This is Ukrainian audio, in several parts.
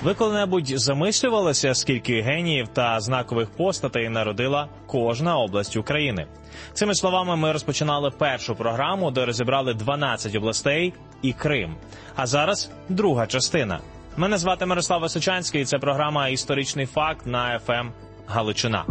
Ви коли-небудь замислювалися, скільки геніїв та знакових постатей народила кожна область України? Цими словами ми розпочинали першу програму, де розібрали 12 областей і Крим. А зараз друга частина. Мене звати Мирослав Височанський, і це програма «Історичний факт» на ФМ Галичина.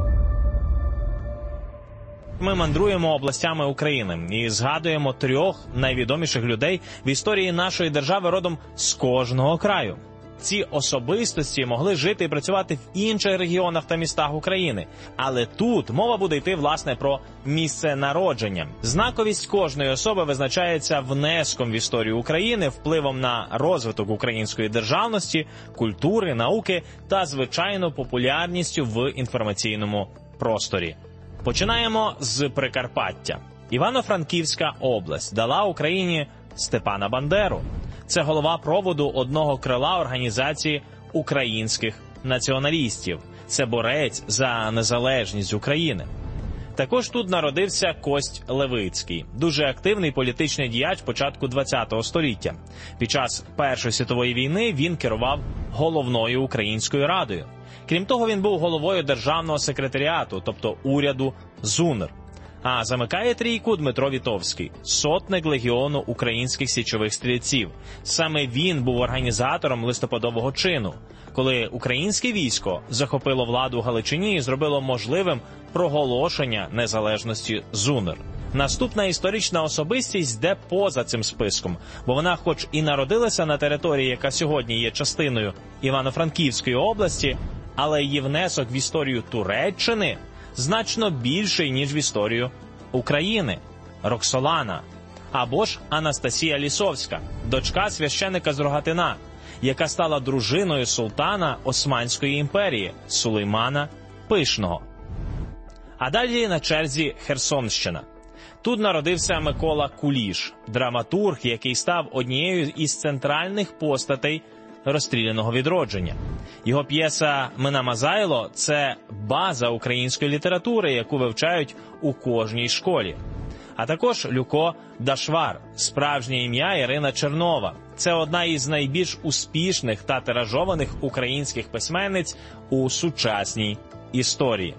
Ми мандруємо областями України і згадуємо трьох найвідоміших людей в історії нашої держави родом з кожного краю. Ці особистості могли жити і працювати в інших регіонах та містах України. Але тут мова буде йти, власне, про місце народження. Знаковість кожної особи визначається внеском в історію України, впливом на розвиток української державності, культури, науки та, звичайно, популярністю в інформаційному просторі. Починаємо з Прикарпаття. Івано-Франківська область дала Україні Степана Бандеру. Це голова проводу одного крила організації українських націоналістів. Це борець за незалежність України. Також тут народився Кость Левицький, дуже активний політичний діяч початку ХХ століття. Під час Першої світової війни він керував головною Українською радою. Крім того, він був головою державного секретаріату, тобто уряду ЗУНР. А замикає трійку Дмитро Вітовський, сотник легіону українських січових стрільців. Саме він був організатором листопадового чину, коли українське військо захопило владу в Галичині і зробило можливим проголошення незалежності ЗУНР. Наступна історична особистість йде поза цим списком, бо вона хоч і народилася на території, яка сьогодні є частиною Івано-Франківської області, але її внесок в історію Туреччини значно більший, ніж в історію України. Роксолана. Або ж Анастасія Лісовська, дочка священика з Рогатина, яка стала дружиною султана Османської імперії Сулеймана Пишного. А далі на черзі Херсонщина. Тут народився Микола Куліш, драматург, який став однією із центральних постатей розстріляного відродження. Його п'єса «Мина Мазайло» – це база української літератури, яку вивчають у кожній школі. А також Люко Дашвар, справжнє ім'я Ірина Чернова. Це одна із найбільш успішних та тиражованих українських письменниць у сучасній історії.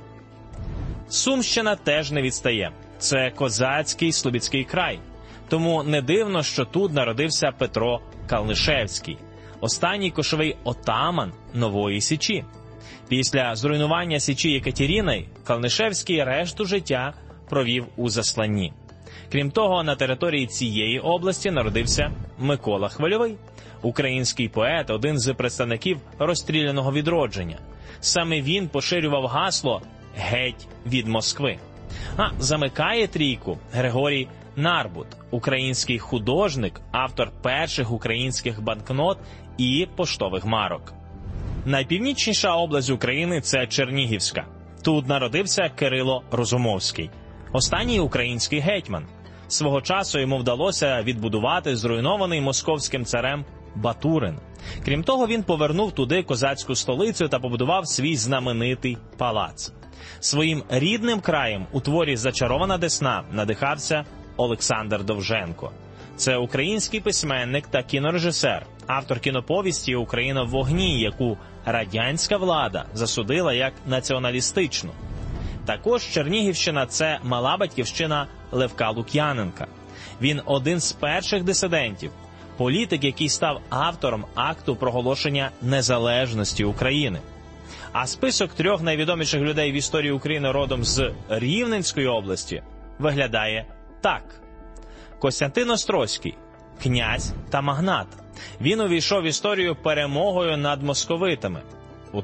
Сумщина теж не відстає. Це козацький Слобідський край. Тому не дивно, що тут народився Петро Калнишевський, останній кошовий отаман Нової Січі. Після зруйнування Січі Єкатеріною Калнишевський решту життя провів у засланні. Крім того, на території цієї області народився Микола Хвильовий, український поет, один з представників розстріляного відродження. Саме він поширював гасло «Геть від Москви». А замикає трійку Григорій Нарбут, український художник, автор перших українських банкнот і поштових марок. Найпівнічніша область України – це Чернігівська. Тут народився Кирило Розумовський, останній український гетьман. Свого часу йому вдалося відбудувати зруйнований московським царем Батурин. Крім того, він повернув туди козацьку столицю та побудував свій знаменитий палац. Своїм рідним краєм у творі «Зачарована Десна» надихався Олександр Довженко. Це український письменник та кінорежисер, автор кіноповісті «Україна в вогні», яку радянська влада засудила як націоналістичну. Також Чернігівщина – це мала батьківщина Левка Лук'яненка. Він один з перших дисидентів, політик, який став автором акту проголошення незалежності України. А список трьох найвідоміших людей в історії України родом з Рівненської області виглядає так. Костянтин Острозький – князь та магнат. Він увійшов в історію перемогою над московитами. У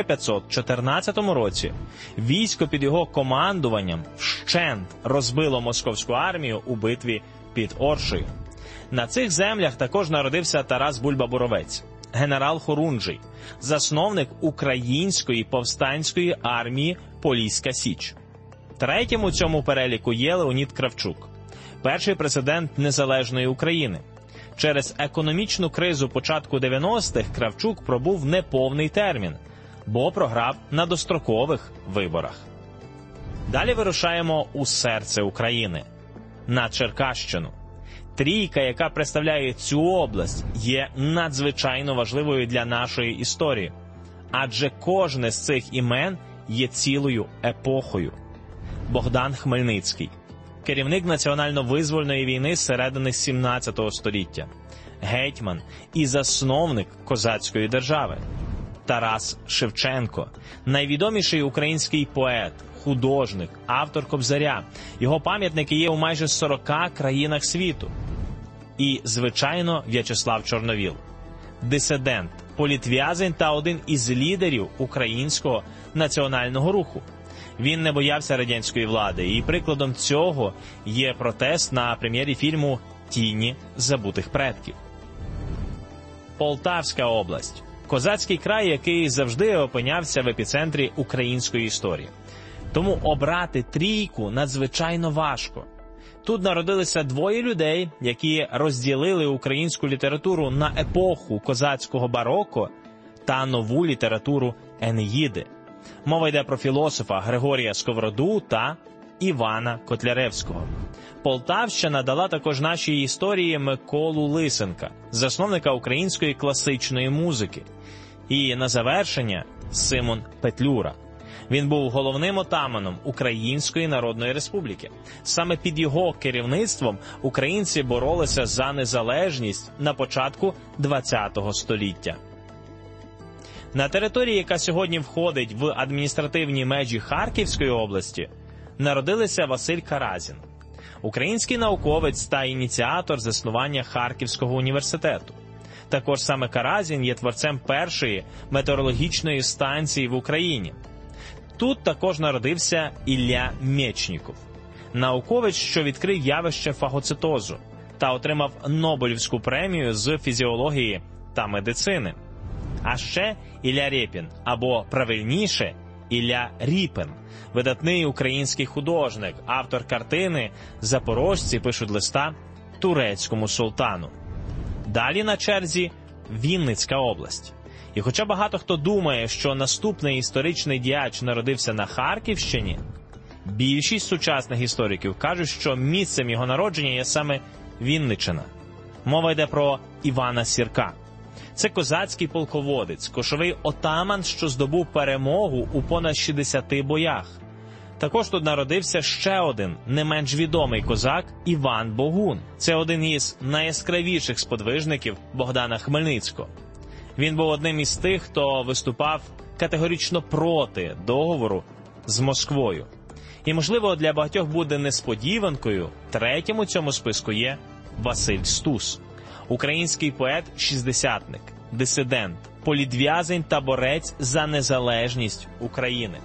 1514 році військо під його командуванням вщент розбило московську армію у битві під Оршею. На цих землях також народився Тарас Бульба-Боровець, генерал Хорунжий, засновник української повстанської армії Поліська Січ. Третім у цьому переліку є Леонід Кравчук, перший президент незалежної України. Через економічну кризу початку 90-х Кравчук пробув неповний термін, бо програв на дострокових виборах. Далі вирушаємо у серце України – на Черкащину. Трійка, яка представляє цю область, є надзвичайно важливою для нашої історії, адже кожне з цих імен є цілою епохою. Богдан Хмельницький, керівник національно-визвольної війни з середини 17 століття, гетьман і засновник козацької держави. Тарас Шевченко, найвідоміший український поет, художник, автор Кобзаря. Його пам'ятники є у майже 40 країнах світу. І, звичайно, В'ячеслав Чорновіл, дисидент, політв'язень та один із лідерів українського національного руху. Він не боявся радянської влади, і прикладом цього є протест на прем'єрі фільму «Тіні забутих предків». Полтавська область – козацький край, який завжди опинявся в епіцентрі української історії. Тому обрати трійку надзвичайно важко. Тут народилися двоє людей, які розділили українську літературу на епоху козацького бароко та нову літературу Енеїди. Мова йде про філософа Григорія Сковороду та Івана Котляревського. Полтавщина дала також нашій історії Миколу Лисенка, засновника української класичної музики. І на завершення – Симон Петлюра. Він був головним отаманом Української Народної Республіки. Саме під його керівництвом українці боролися за незалежність на початку ХХ століття. На території, яка сьогодні входить в адміністративні межі Харківської області, народилися Василь Каразін, український науковець та ініціатор заснування Харківського університету. Також саме Каразін є творцем першої метеорологічної станції в Україні. Тут також народився Ілля Мєчніков, науковець, що відкрив явище фагоцитозу та отримав Нобелівську премію з фізіології та медицини. А ще Ілля Рєпін, або правильніше Ілля Ріпін, видатний український художник, автор картини «Запорожці пишуть листа турецькому султану». Далі на черзі Вінницька область. І хоча багато хто думає, що наступний історичний діяч народився на Харківщині, більшість сучасних істориків кажуть, що місцем його народження є саме Вінниччина. Мова йде про Івана Сірка. Це козацький полководець, кошовий отаман, що здобув перемогу у понад 60 боях. Також тут народився ще один, не менш відомий козак – Іван Богун. Це один із найяскравіших сподвижників Богдана Хмельницького. Він був одним із тих, хто виступав категорично проти договору з Москвою. І, можливо, для багатьох буде несподіванкою, третім у цьому списку є Василь Стус. Український поет-шістдесятник, дисидент, політв'язень та борець за незалежність України.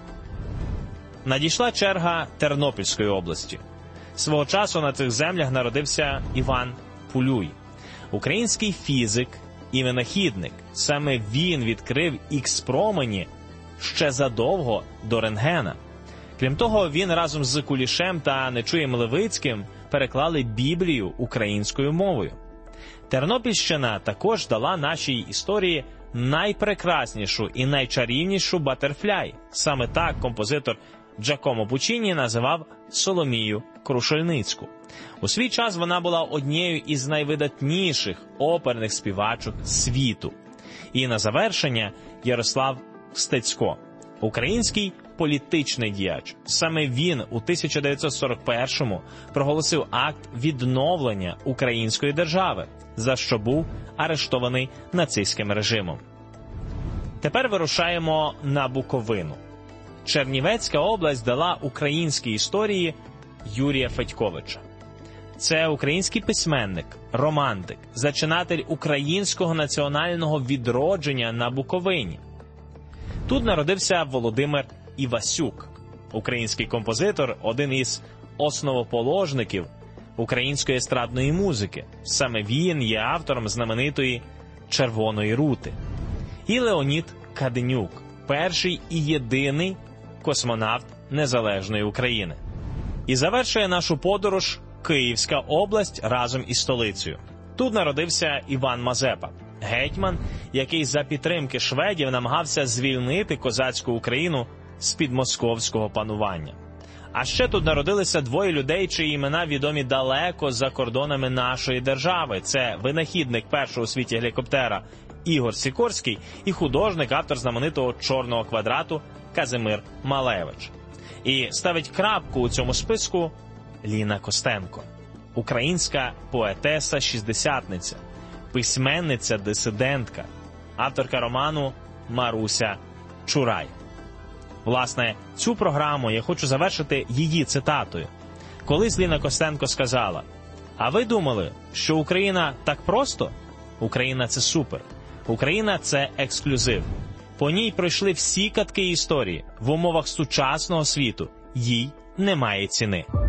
Надійшла черга Тернопільської області. Свого часу на цих землях народився Іван Пулюй, український фізик і винахідник. Саме він відкрив ікс-промені ще задовго до рентгена. Крім того, він разом з Кулішем та Нечуєм Левицьким переклали Біблію українською мовою. Тернопільщина також дала нашій історії найпрекраснішу і найчарівнішу батерфляй. Саме так композитор Джакомо Пуччіні називав Соломію Крушельницьку. У свій час вона була однією із найвидатніших оперних співачок світу. І на завершення Ярослав Стецько, український політичний діяч. Саме він у 1941-му проголосив акт відновлення української держави, за що був арештований нацистським режимом. Тепер вирушаємо на Буковину. Чернівецька область дала українській історії Юрія Федьковича. Це український письменник, романтик, зачинатель українського національного відродження на Буковині. Тут народився Володимир Івасюк, український композитор, один із основоположників української естрадної музики. Саме він є автором знаменитої «Червоної рути». І Леонід Каденюк, перший і єдиний космонавт незалежної України. І завершує нашу подорож Київська область разом із столицею. Тут народився Іван Мазепа, гетьман, який за підтримки шведів намагався звільнити козацьку Україну з-під московського панування. А ще тут народилися двоє людей, чиї імена відомі далеко за кордонами нашої держави. Це винахідник першого у світі гелікоптера Ігор Сікорський і художник, автор знаменитого «Чорного квадрату» Казимир Малевич. І ставить крапку у цьому списку Ліна Костенко. Українська поетеса-шістдесятниця, письменниця-дисидентка, авторка роману Маруся Чурай. Власне, цю програму я хочу завершити її цитатою. Колись Ліна Костенко сказала: «А ви думали, що Україна так просто? Україна – це супер. Україна – це ексклюзив. По ній пройшли всі катки історії. В умовах сучасного світу їй немає ціни».